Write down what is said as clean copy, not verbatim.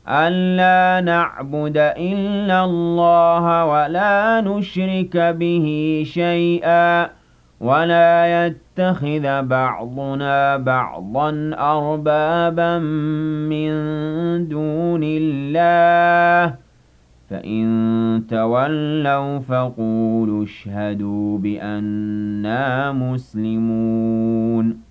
أَلَّا نَعْبُدَ إِلَّا اللَّهَ وَلَا نُشْرِكَ بِهِ شَيْئًا وَلَا يَتَّخِذَ بَعْضُنَا بَعْضًا أَرْبَابًا مِّن دُونِ اللَّهِ ۚ فَإِن تَوَلَّوْا فَقُولُوا اشْهَدُوا بِأَنَّا مُسْلِمُونَ